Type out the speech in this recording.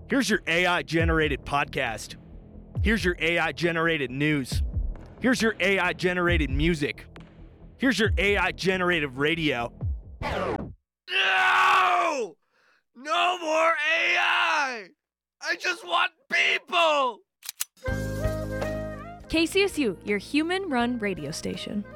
Here's your AI-generated podcast. Here's your AI-generated news. Here's your AI-generated music. Here's your AI-generated radio. No! No more AI! I just want people! KCSU, your human-run radio station.